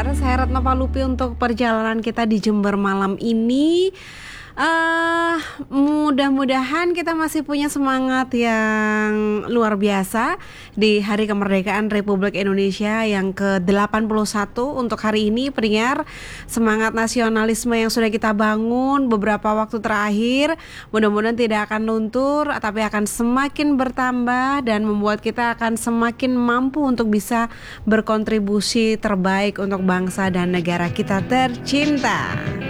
Saya Retno Palupi untuk perjalanan kita di Jember malam ini. Mudah-mudahan kita masih punya semangat yang luar biasa di Hari Kemerdekaan Republik Indonesia yang ke-81 untuk hari ini, pendengar. Semangat nasionalisme yang sudah kita bangun beberapa waktu terakhir mudah-mudahan tidak akan luntur, tapi akan semakin bertambah dan membuat kita akan semakin mampu untuk bisa berkontribusi terbaik untuk bangsa dan negara kita tercinta.